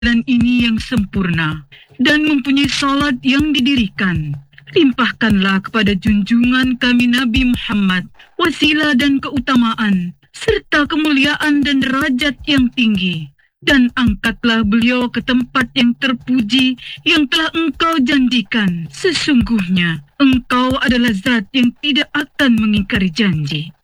dan ini yang sempurna dan mempunyai salat yang didirikan. Limpahkanlah kepada junjungan kami Nabi Muhammad wasilah dan keutamaan serta kemuliaan dan derajat yang tinggi, dan angkatlah beliau ke tempat yang terpuji yang telah Engkau janjikan. Sesungguhnya Engkau adalah zat yang tidak akan mengingkari janji.